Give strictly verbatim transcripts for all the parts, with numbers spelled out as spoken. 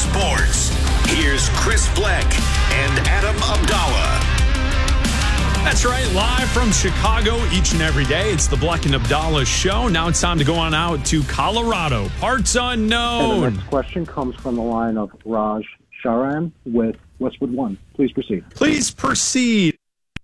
sports. Here's Chris Bleck and Adam Abdallah. That's right, live from Chicago each and every day. It's the Bleck and Abdallah show. Now it's time to go on out to Colorado. Parts unknown. And the next question comes from the line of Raj Sharan with Westwood One. Please proceed. Please proceed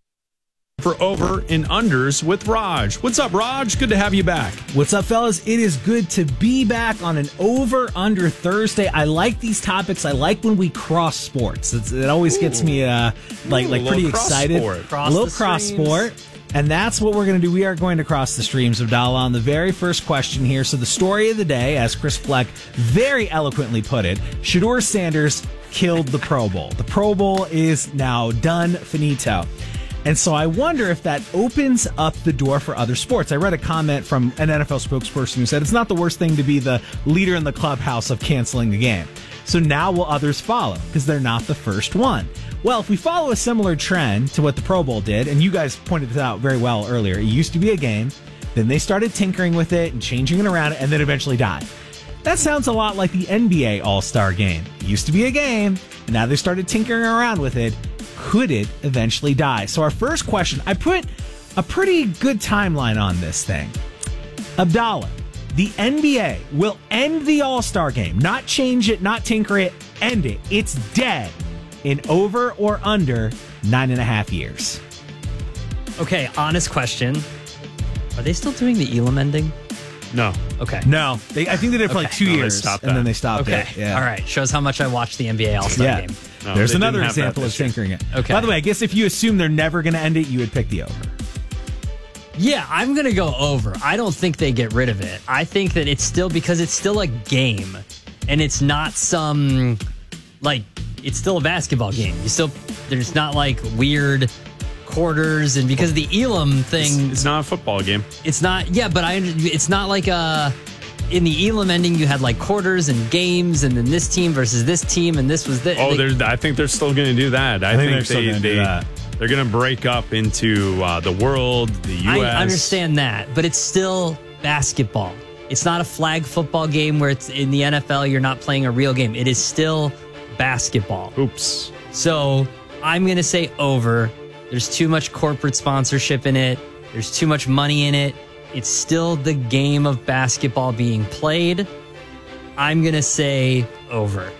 for over and unders with Raj. What's up, Raj? Good to have you back. What's up, fellas? It is good to be back on an over-under Thursday. I like these topics. I like when we cross sports. It's, it always Ooh. gets me uh, like Ooh, like pretty excited. Cross a little cross sport. And that's what we're going to do. We are going to cross the streams, Abdallah, on the very first question here. So the story of the day, as Chris Bleck very eloquently put it, Shedeur Sanders killed the Pro Bowl. The Pro Bowl is now done, finito. And so I wonder if that opens up the door for other sports. I read a comment from an N F L spokesperson who said it's not the worst thing to be the leader in the clubhouse of canceling the game. So now will others follow? Because they're not the first one. Well, if we follow a similar trend to what the Pro Bowl did, and you guys pointed this out very well earlier, it used to be a game, then they started tinkering with it and changing it around, and then eventually died. That sounds a lot like the N B A All-Star Game. It used to be a game, and now they started tinkering around with it. Could it eventually die? So our first question, I put a pretty good timeline on this thing. Abdallah, the N B A will end the All-Star Game, not change it, not tinker it, end it. It's dead in over or under nine and a half years. Okay, honest question. Are they still doing the Elam ending? No. Okay. No. They, I think they did it for okay. like two no, years, and then they stopped okay. it. Yeah. All right. Shows how much I watched the N B A All-Star yeah. Game. No, There's they another didn't have example that of this year. tinkering it. Okay. By the way, I guess if you assume they're never going to end it, you would pick the over. Yeah, I'm going to go over. I don't think they get rid of it. I think that it's still, because it's still a game, and it's not some, like, it's still a basketball game. You still, there's not like weird quarters, and because the Elam thing, It's, it's not a football game. it's not, yeah, but I, it's not like a, in the Elam ending, you had like quarters and games, and then this team versus this team, and this was this. Oh, they're, I think they're still going to do that. I, I think think, they're still they, gonna do they, that. They're going to break up into uh, the world, the U S. I understand that, but it's still basketball. It's not a flag football game where it's in the N F L, you're not playing a real game. It is still basketball. Oops. So I'm going to say over. There's too much corporate sponsorship in it. There's too much money in it. It's still the game of basketball being played. I'm going to say over.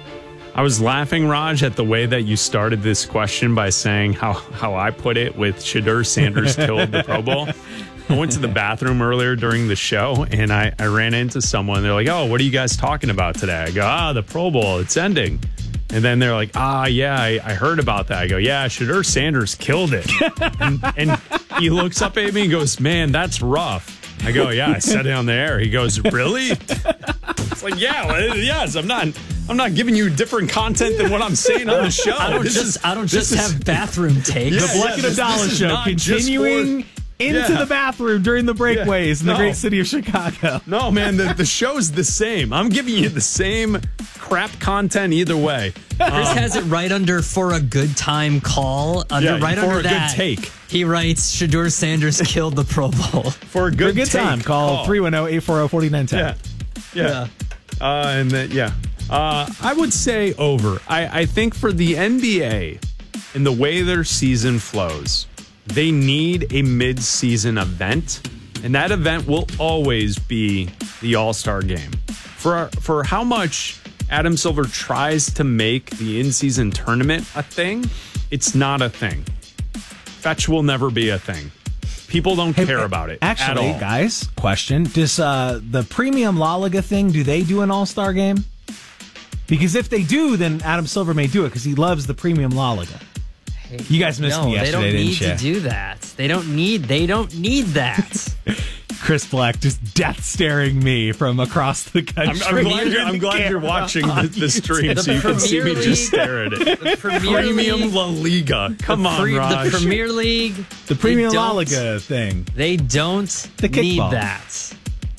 I was laughing, Raj, at the way that you started this question by saying how, how I put it with Shedeur Sanders killed the Pro Bowl. I went to the bathroom earlier during the show, and I, I ran into someone. They're like, oh, what are you guys talking about today? I go, ah, the Pro Bowl, it's ending. And then they're like, ah, yeah, I, I heard about that. I go, yeah, Shedeur Sanders killed it. and, and he looks up at me and goes, man, that's rough. I go, yeah, I said it on the air. He goes, really? It's like, yeah, well, yes, I'm not I'm not giving you different content than what I'm saying on the show. I don't This just, is- I don't this just is- have bathroom takes. Yeah, The Bleck yeah, and this- Abdallah this is show not just continuing for- into Yeah. the bathroom during the breakaways in the No. great city of Chicago. No, man, the, the show's the same. I'm giving you the same crap content either way. Chris has it right under for a good time call. Under, Yeah, right for under a good that, take. He writes, Shedeur Sanders killed the Pro Bowl. For a good, For a good take, time, call three one zero, eight four zero, four nine one zero. Yeah. Yeah. Uh, and then, yeah. Uh, I would say over. I, I think for the N B A and the way their season flows, they need a mid-season event, and that event will always be the All-Star Game. For for how much Adam Silver tries to make the in-season tournament a thing, it's not a thing. Fetch will never be a thing. People don't Hey, care about it Actually, at all. guys, question. Does uh, the Premium La Liga thing, do they do an All-Star game? Because if they do, then Adam Silver may do it because he loves the Premium La Liga. You guys missed no, me yesterday, they don't need didn't to you? do that. They don't need. They don't need that. Chris Bleck just death staring me from across the I'm, country. I'm glad, you're, I'm glad you're watching the, the stream so you can see me Premier just League- stare at it. The Premier Premium League, La Liga. Come the, on, pre- Raj. the Premier League, The Premium they La don't- Liga thing. They don't The need kickball. that.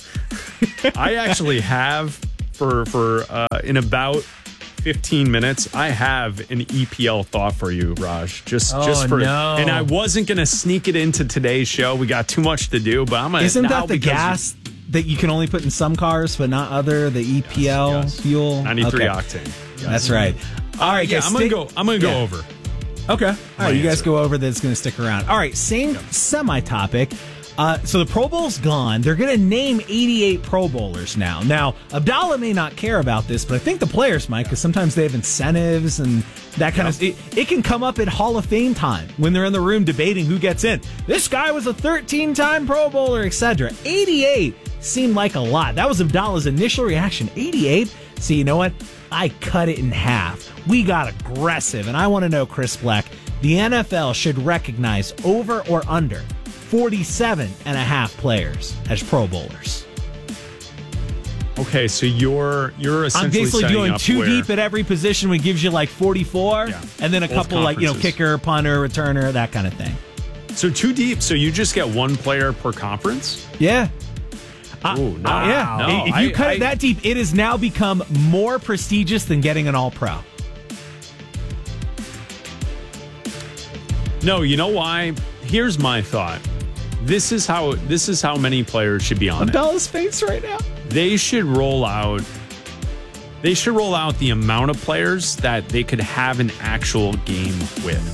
I actually have for for uh, in about fifteen minutes. I have an E P L thought for you, Raj. Just Oh, just for no. and I wasn't gonna sneak it into today's show. We got too much to do, but I'm gonna. Isn't now that the because gas that you can only put in some cars but not other, the E P L yes. fuel? ninety-three Okay. octane. That's right. All right, Yeah, guys. I'm gonna stay- go. I'm gonna go Yeah. over. Okay. All right, you guys answer. go over. That's going to stick around. All right, same semi-topic. Uh, so the Pro Bowl's gone. They're going to name eighty-eight Pro Bowlers now. Now, Abdallah may not care about this, but I think the players might, because sometimes they have incentives and that kind of. It, it can come up in Hall of Fame time when they're in the room debating who gets in. This guy was a thirteen-time Pro Bowler, et cetera. eighty-eight seemed like a lot. That was Abdallah's initial reaction. eighty-eight. So you know what? I cut it in half. We got aggressive, and I want to know, Chris Black, the N F L should recognize over or under forty-seven and a half players as Pro Bowlers. Okay, so you're you're essentially I'm basically setting doing up two where, deep at every position, which gives you like forty-four, Yeah. and then a Both couple like, you know, conferences. kicker, punter, returner, that kind of thing. So two deep. So you just get one player per conference. Yeah. Uh, Ooh, no, uh, yeah. no, if you I- cut I- it that deep, it has now become more prestigious than getting an All-Pro. No, you know why? Here's my thought. This is how this is how many players should be on it. Abdallah's face right now. They should roll out. They should roll out the amount of players that they could have an actual game with.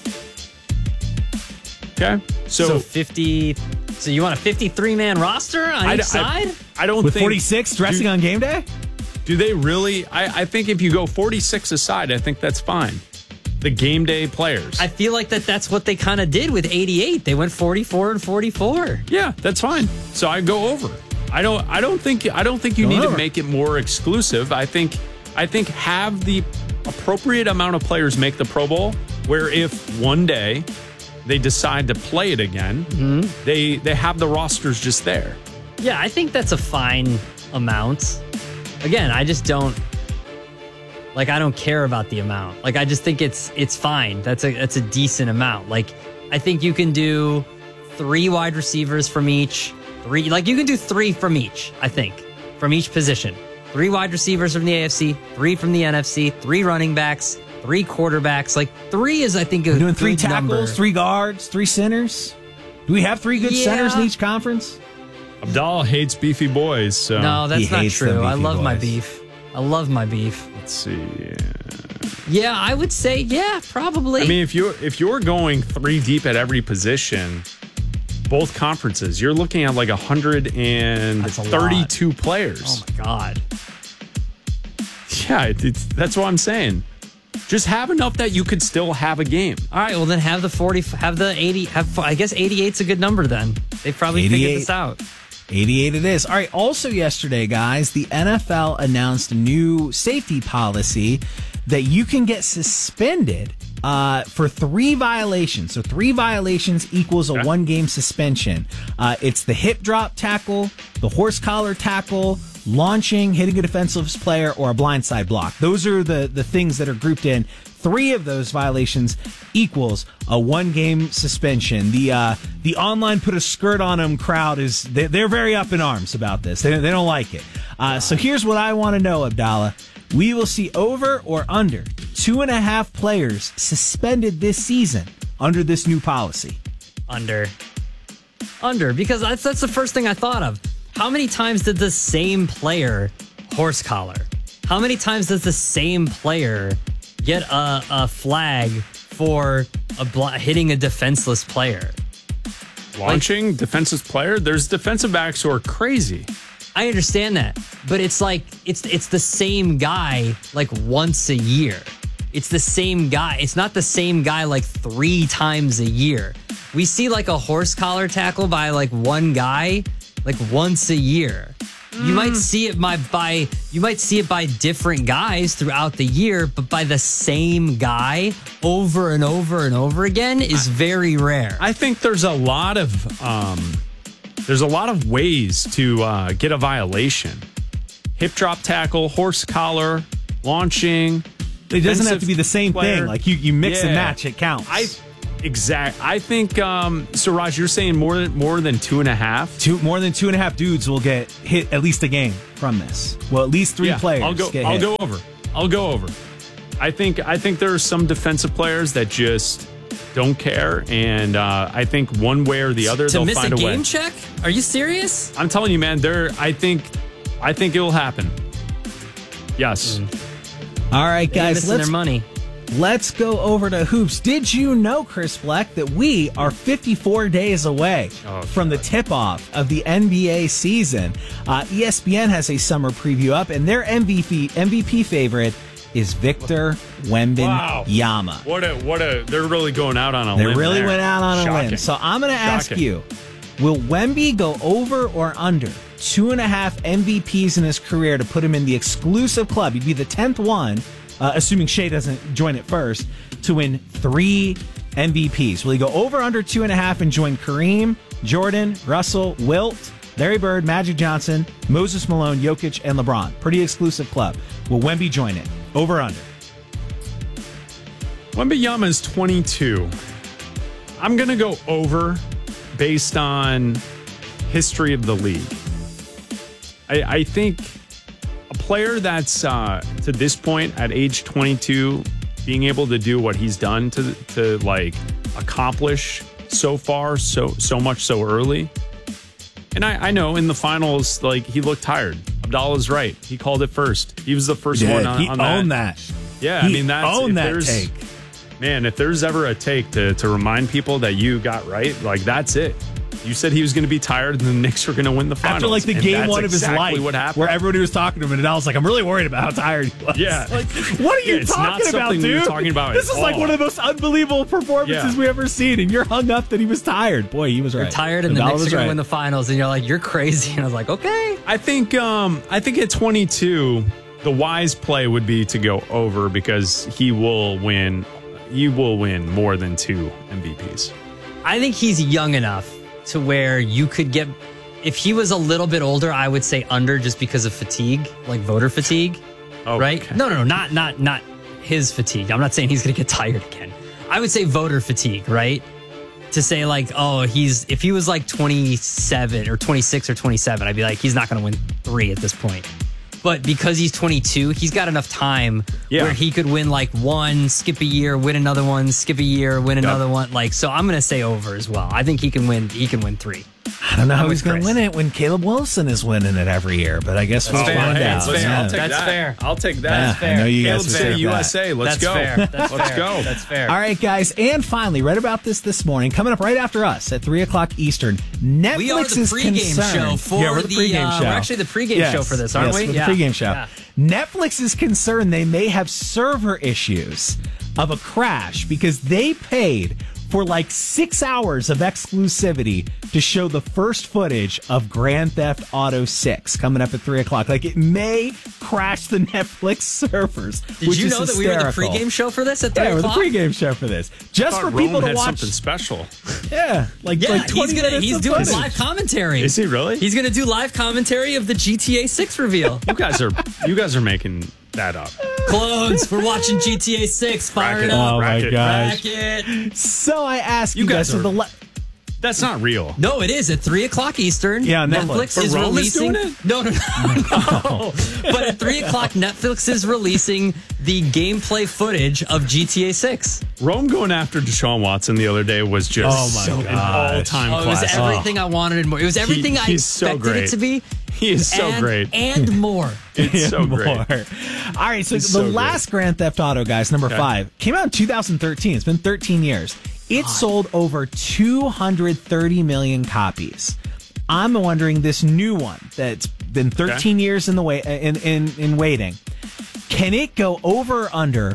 Okay, So, so, fifty. So you want a fifty-three man roster on I, each I, side? I don't With think forty-six dressing do, on game day? Do they really? I, I think if you go forty-six aside, I think that's fine. The game day players. I feel like that that's what they kind of did with eighty-eight. They went forty-four and forty-four. Yeah, that's fine. So I go over. I don't. I don't think. I don't think you Go need over. to make it more exclusive. I think. I think have the appropriate amount of players make the Pro Bowl. Where if one day they decide to play it again, Mm-hmm. they they have the rosters just there. Yeah, I think that's a fine amount. Again, I just don't like I don't care about the amount. Like I just think it's it's fine. That's a that's a decent amount. Like I think you can do three wide receivers from each. Three like you can do three from each, I think. From each position. Three wide receivers from the A F C, three from the N F C, three running backs, three quarterbacks. Like three is I think a We're doing three good tackles, number. three guards, three centers. Do we have three good Yeah. centers in each conference? Abdallah hates beefy boys. So No, that's He not hates them true. I beefy love my boys. beef. I love my beef. let's see. Yeah, I would say yeah, probably. I mean, if you're if you're going three deep at every position, both conferences, you're looking at like one hundred thirty-two players. oh my god. Yeah, it- it's, that's what I'm saying. Just have enough that you could still have a game. All right, well then have the forty, have the eighty, have I guess eighty-eight's a good number then. They probably figured eighty-eight. this out. eighty-eight it is. All right, also yesterday, guys, the N F L announced a new safety policy that you can get suspended uh, for three violations. So three violations equals a Okay. one-game suspension. Uh, it's the hip drop tackle, the horse collar tackle, launching, hitting a defensive player, or a blindside block. Those are the, the things that are grouped in. Three of those violations equals a one-game suspension. The uh, the online put a skirt on them crowd is they, they're very up in arms about this. They, they don't like it. Uh, so here's what I want to know, Abdallah. We will see over or under two and a half players suspended this season under this new policy. Under. Under, because that's that's the first thing I thought of. How many times did the same player horse collar? How many times does the same player get a, a flag for a bl- hitting a defenseless player? Launching defensive player, there's defensive backs who are crazy. I understand that, but it's like it's it's the same guy like once a year. It's the same guy. It's not the same guy like three times a year. We see like a horse collar tackle by like one guy like once a year. You might see it by, by you might see it by different guys throughout the year, but by the same guy over and over and over again is very rare. I think there's a lot of um, there's a lot of ways to uh, get a violation. Hip drop tackle, horse collar, launching. It doesn't have to be the same player. thing. Like you, you mix and Yeah. match, it counts. I exact. I think. Um, so, Raj, you're saying more than more than two and a half. Two more than two and a half dudes will get hit at least a game from this. Well, at least three Yeah, players. I'll go. Get I'll hit. go over. I'll go over. I think. I think there are some defensive players that just don't care, and uh, I think one way or the other to they'll miss find a a, game way. check? Are you serious? I'm telling you, man. There. I think. I think it will happen. Yes. All right, They guys, missing let's their money. let's go over to hoops. Did you know, Chris Fleck, that we are fifty-four days away Oh, from the tip-off of the N B A season? Uh, E S P N has a summer preview up, and their M V P M V P favorite is Victor Wembanyama. What a what a they're really going out on a They limb. really there. went out on a Shocking. limb. So I'm going to ask Shocking. you, will Wemby go over or under two and a half M V Ps in his career to put him in the exclusive club? He'd be the tenth one, uh, assuming Shea doesn't join it first, to win three M V Ps. Will he go over under two and a half and join Kareem, Jordan, Russell, Wilt, Larry Bird, Magic Johnson, Moses Malone, Jokic, and LeBron? Pretty exclusive club. Will Wemby join it? Over or under? Wembanyama is twenty-two. I'm going to go over based on history of the league. I, I think a player that's uh, to this point at age twenty-two, being able to do what he's done to to like accomplish so far, so so much so early. And I, I know in the finals, like he looked tired. Abdallah's right. He called it first. He was the first one on, he on owned that. that. Yeah, He I mean that's owned if that there's- take. Man, if there's ever a take to, to remind people that you got right, like that's it. You said he was going to be tired and the Knicks were going to win the finals. After like the and game that's one of his exactly life, what happened. where everybody was talking to him, and Nadal was like, "I'm really worried about how tired he was." Yeah. like what are you Yeah, it's not talking about, something we dude? were talking about this at is like all. one of the most unbelievable performances Yeah. we ever seen, and you're hung up that he was tired. Boy, he was right. Tired, and the Nadal Knicks was are going right. to win the finals, and you're like, you're crazy. And I was like, okay. I think um, I think at twenty-two, the wise play would be to go over because he will win. He will win more than two M V Ps. I think he's young enough to where you could get. If he was a little bit older, I would say under, just because of fatigue, like voter fatigue, Oh, right? okay. No, no, no, not not not his fatigue. I'm not saying he's going to get tired again. I would say voter fatigue, right? To say like, oh, he's if he was like twenty-seven or twenty-six or twenty-seven, I'd be like, he's not going to win three at this point. But because he's twenty-two, he's got enough time Yeah. where he could win like one, skip a year, win another one, skip a year, win another one. Like, so I'm going to say over as well. I think he can win. He can win three. I don't know how I'm he's with going to Chris. win it when Caleb Wilson is winning it every year, but I guess we'll fair. find Hey, out. that's fair. Yeah. I'll take That's that. fair. I'll take that. Yeah, fair. I know you Caleb guys say would take U that. S A. Let's That's go. fair. That's Let's fair. go. That's fair. All right, guys, and finally, read about this this morning. Coming up right after us at three o'clock Eastern. Netflix We are the is pregame concerned. show for yeah, we're the, the, pregame uh, show. we're actually the pregame Yes, show for this, aren't yes, we? We're the Yeah. pregame show. Yeah. Netflix is concerned they may have server issues of a crash because they paid for like six hours of exclusivity to show the first footage of Grand Theft Auto six coming up at three o'clock. Like, it may crash the Netflix servers. Did which you is know that we were the hysterical. pregame show for this at three Yeah, we're the o'clock? pregame show for this. Just I for thought people Roman to had watch. something special. Yeah, like, Yeah, like twenty he's gonna minutes he's of doing footage. live commentary. Is he really? He's gonna do live commentary of the G T A six reveal. You guys are you guys are making that up. Clones, we're watching G T A six. Fire Racket. it up. Oh my Racket. gosh! Racket. So I ask you, You guys, guys so are- the le- That's not real. No, it is at three o'clock Eastern. Yeah, on Netflix. Netflix But is Rome is releasing. doing it? No, no, no, no. But at three o'clock, Netflix is releasing the gameplay footage of G T A six. Rome going after Deshaun Watson the other day was just Oh my so an gosh. all-time Oh, it was classic. everything I wanted and more. It was everything I he's so expected great. it to be. He is so and, great. and more. It's so more. great. All right, so He's the so great. last Grand Theft Auto, guys, number Okay. five, came out in two thousand thirteen. It's been thirteen years. It sold over two hundred thirty million copies. I'm wondering, this new one that's been thirteen years in the way in, in in waiting, can it go over or under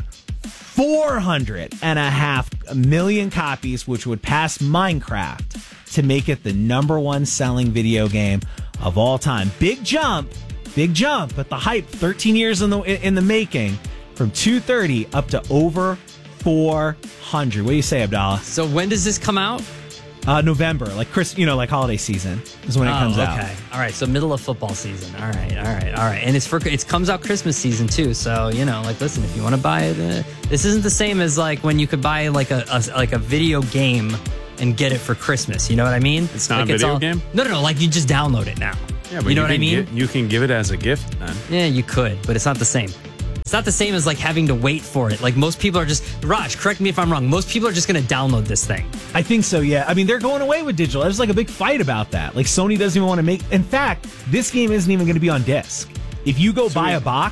four hundred and a half million copies, which would pass Minecraft to make it the number one selling video game of all time? Big jump, big jump, but the hype, thirteen years in the in the making, from two thirty up to over four hundred. What do you say, Abdallah? So when does this come out? Uh, November, like Chris, you know, like holiday season is when it comes oh, out. okay. All right. So middle of football season. All right. All right. All right. And it's for it comes out Christmas season too. So you know, like, listen, if you want to buy it, uh, this isn't the same as like when you could buy like a, a like a video game and get it for Christmas. You know what I mean? It's not like a video all, game? No, no, no. Like you just download it now. Yeah, but you know what I can mean? gi- you can give it as a gift then. Yeah, you could, but it's not the same. It's not the same as like having to wait for it. Like most people are just, Raj, correct me if I'm wrong. Most people are just going to download this thing. I think so, yeah. I mean, they're going away with digital. There's like a big fight about that. Like, Sony doesn't even want to make... In fact, this game isn't even going to be on disc. If you go buy a box,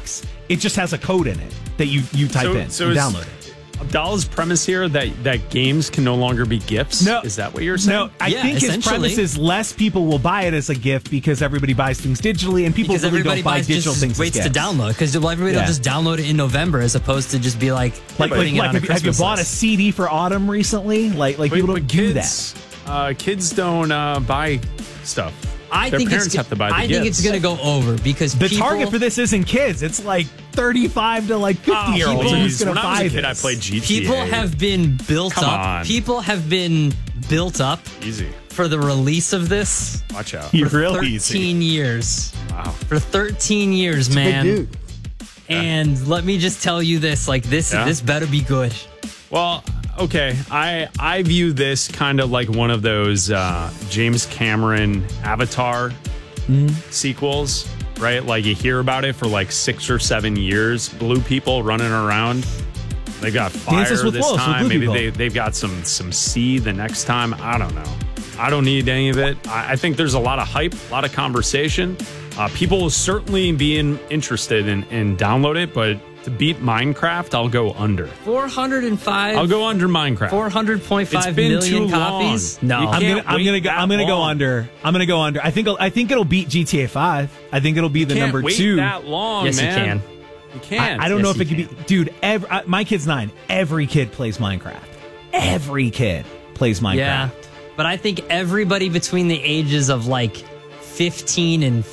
It just has a code in it that you, you type So- in so and is- download it. Abdallah's premise here that, that games can no longer be gifts? No. Is that what you're saying? No, I Yeah, think his essentially. premise is less people will buy it as a gift because everybody buys things digitally, and people Because really everybody don't buy buys digital just things. waits as to gifts. download because everybody Yeah. will just download it in November as opposed to just be like Like, like, putting it like on a have, you- have you Christmas bought list. a C D for autumn recently? Like, like Wait, people but don't do that. kids, uh, kids don't uh, buy stuff. I Their think parents it's have to buy the I gifts. think it's going to go over because The people, target for this isn't kids. It's like thirty-five to like fifty year olds. people- Who's going when to I was buy a kid, this? I played G T A. people have been built Come up. on. People have been built up Easy. for the release of this Watch out. You're for real thirteen easy. years. Wow. For thirteen years, man. Big dude. And let me just tell you this: like this, Yeah? this better be good. Well, okay. I I view this kind of like one of those uh, James Cameron Avatar sequels, right? Like you hear about it for like six or seven years. Blue people running around. They got fire Dances with this Wolves with time. blue Maybe people. they they've got some some sea the next time. I don't know. I don't need any of it. I, I think there's a lot of hype, a lot of conversation. Uh, people will certainly be in, interested in, in download it, but to beat Minecraft, I'll go under. Four hundred and five. I'll go under Minecraft. Four hundred point It's five been million too copies. long. No, You I'm can't gonna, I'm wait gonna go. that I'm gonna go long. under. I'm gonna go under. I think. I think it'll beat G T A five. I think it'll be the Can't number wait two. that long, Yes, you man. can. You can't. I, I don't Yes, know if you it could can. be, dude. Every, uh, my kid's nine. Every kid plays Minecraft. Every kid plays Minecraft. Yeah, but I think everybody between the ages of like fifteen and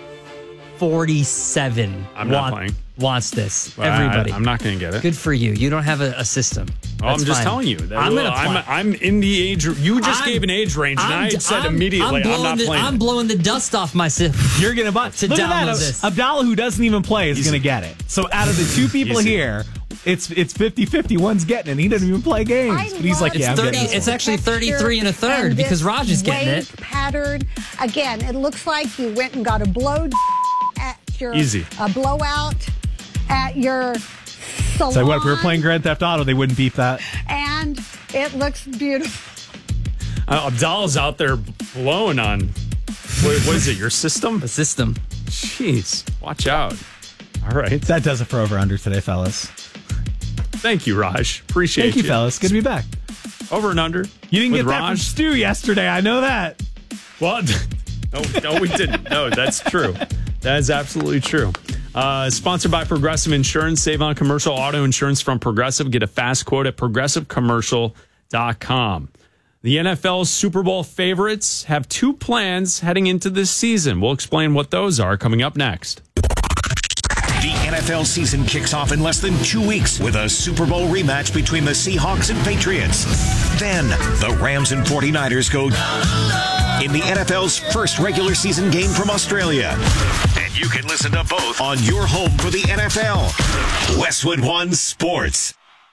forty-seven I'm not want- playing. wants this. Well, I- Everybody. I'm not going to get it. Good for you. You don't have a, a system. Oh, I'm That's just fine. telling you. That, I'm gonna I'm, play. I'm in the age. You just I'm- gave an age range, and I d- said I'm- immediately, I'm, blowing not the, playing. I'm it. blowing the dust off my system. You're gonna buy. To Look at that. download this. Abdallah, who doesn't even play, is Easy. gonna get it. So out of the two people Easy. here, it's it's fifty-fifty. One's getting it. He doesn't even play games, I but he's like, love yeah, I'm It's getting thirty this it's one. actually thirty-three and a third And because this Raj is getting wave it. Pattern. Again, it looks like you went and got a blow at your Easy. a blowout at your salon. So what? If we were playing Grand Theft Auto, they wouldn't beat that. and it looks beautiful. Uh, Abdallah's out there blowing on. What, what is it? Your system? The system. Jeez, watch out. All right. That does it for over under today, fellas. Thank you, Raj. Appreciate Thank you, fellas. Good to be back. Over and under. You didn't with get that from Raj. Stu yesterday. I know that. What? No, no, we didn't. No, that's true. That is absolutely true. Uh, sponsored by Progressive Insurance. Save on commercial auto insurance from Progressive. Get a fast quote at progressive commercial dot com. The N F L's Super Bowl favorites have two plans heading into this season. We'll explain what those are coming up next. The N F L season kicks off in less than two weeks with a Super Bowl rematch between the Seahawks and Patriots. Then the Rams and forty-niners go in the N F L's first regular season game from Australia. And you can listen to both on your home for the N F L. Westwood One Sports.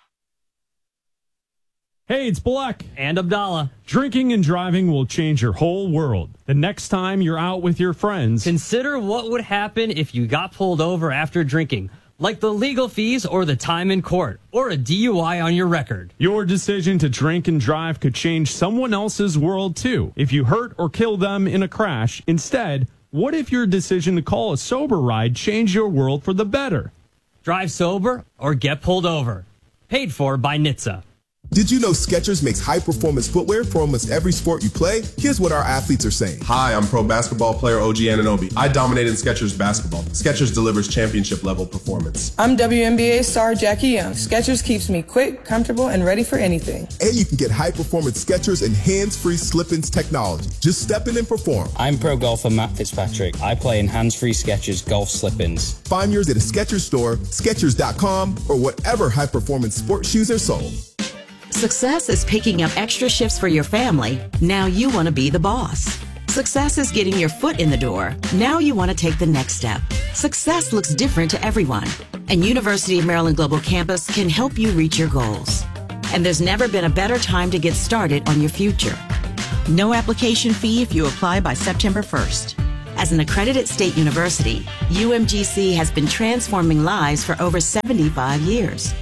Hey, it's Black. And Abdallah. Drinking and driving will change your whole world. The next time you're out with your friends, Consider what would happen if you got pulled over after drinking, like the legal fees or the time in court, or a D U I on your record. your decision to drink and drive could change someone else's world too. If you hurt or kill them in a crash, instead, what if your decision to call a sober ride changed your world for the better? Drive sober or get pulled over. Paid for by N H T S A. Did you know Skechers makes high-performance footwear for almost every sport you play? Here's what our athletes are saying. Hi, I'm pro basketball player O G Anunoby. I dominate in Skechers basketball. Skechers delivers championship-level performance. I'm W N B A star Jackie Young. Skechers keeps me quick, comfortable, and ready for anything. And you can get high-performance Skechers and hands-free slip-ins technology. Just step in and perform. I'm pro golfer Matt Fitzpatrick. I play in hands-free Skechers golf slip-ins. Find yours at a Skechers store, Skechers dot com, or whatever high-performance sports shoes are sold. Success is picking up extra shifts for your family. Now you want to be the boss. Success is getting your foot in the door. Now you want to take the next step. Success looks different to everyone, and University of Maryland Global Campus can help you reach your goals. And there's never been a better time to get started on your future. No application fee if you apply by September first. As an accredited state university, U M G C has been transforming lives for over seventy-five years.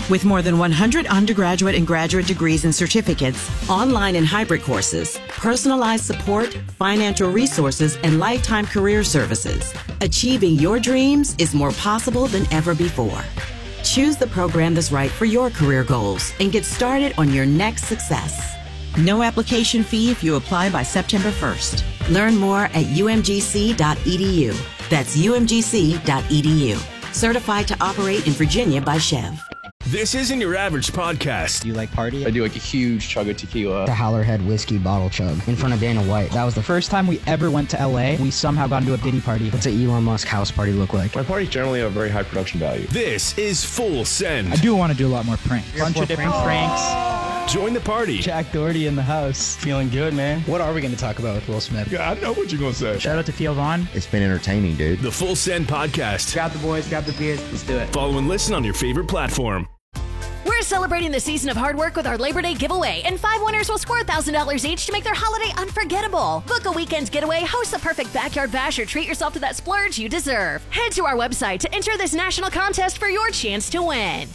With more than one hundred undergraduate and graduate degrees and certificates, online and hybrid courses, personalized support, financial resources, and lifetime career services, achieving your dreams is more possible than ever before. Choose the program that's right for your career goals and get started on your next success. No application fee if you apply by September first. Learn more at U M G C dot E D U. That's U M G C dot E D U. Certified to operate in Virginia by Chev. This isn't your average podcast. Do you like party? I do like a huge chug of tequila. The Howlerhead whiskey bottle chug in front of Dana White. That was the first time we ever went to L A. We somehow got into a Diddy party. What's an Elon Musk house party look like? My parties generally have very high production value. This is Full Send. I do want to do a lot more pranks. A bunch of different pranks. Join the party. Jack Doherty in the house. Feeling good, man. What are we going to talk about with Will Smith? Yeah, I know what you're going to say. Shout out to Theo Vaughn. It's been entertaining, dude. The Full Send Podcast. Grab the boys, grab the beers. Let's do it. Follow and listen on your favorite platform. We're celebrating the season of hard work with our Labor Day giveaway, and five winners will score one thousand dollars each to make their holiday unforgettable. Book a weekend's getaway, host the perfect backyard bash, or treat yourself to that splurge you deserve. Head to our website to enter this national contest for your chance to win.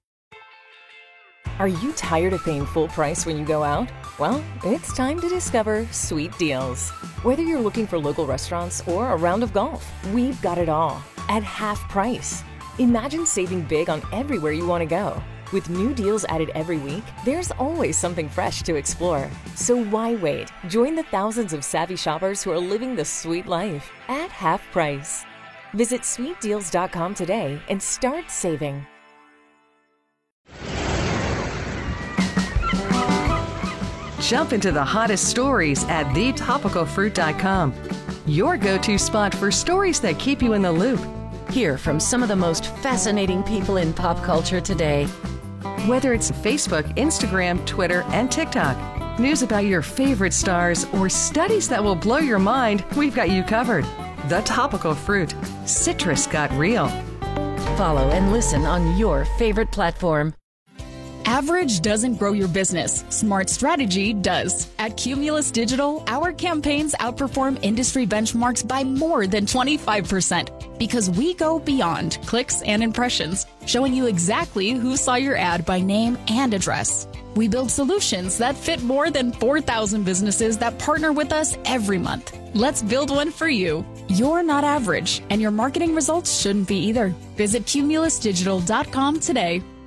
Are you tired of paying full price when you go out? Well, it's time to discover Sweet Deals. Whether you're looking for local restaurants or a round of golf, we've got it all at half price. Imagine saving big on everywhere you want to go. With new deals added every week, there's always something fresh to explore. So why wait? Join the thousands of savvy shoppers who are living the sweet life at half price. Visit sweet deals dot com today and start saving. Jump into the hottest stories at the topical fruit dot com. Your go-to spot for stories that keep you in the loop. Hear from some of the most fascinating people in pop culture today. Whether it's Facebook, Instagram, Twitter, and TikTok, news about your favorite stars, or studies that will blow your mind, we've got you covered. The Topical Fruit. Citrus got real. Follow and listen on your favorite platform. Average doesn't grow your business. Smart strategy does. At Cumulus Digital, our campaigns outperform industry benchmarks by more than twenty-five percent because we go beyond clicks and impressions, showing you exactly who saw your ad by name and address. We build solutions that fit more than four thousand businesses that partner with us every month. Let's build one for you. You're not average, and your marketing results shouldn't be either. Visit cumulus digital dot com today.